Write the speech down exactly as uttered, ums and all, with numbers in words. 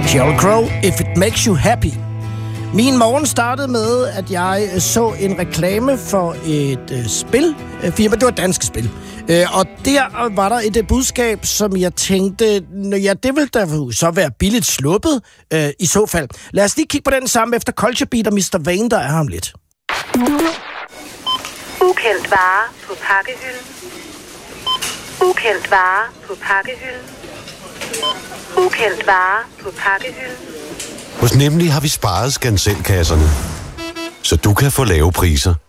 Sheryl Crow, If It Makes You Happy. Min morgen startede med, at jeg så en reklame for et øh, spilfirma. Det var et dansk spil. Øh, og der var der et øh, budskab, som jeg tænkte, ja, det vil da så være billigt sluppet øh, i så fald. Lad os lige kigge på den sammen efter Culture Beat og mister Vane, der er ham lidt. Ukendt vare på pakkehylden. Ukendt vare på pakkehylden. Ukendt vare på pakkehylden. Hos Nemlig har vi sparet skanselkasserne, så du kan få lave priser.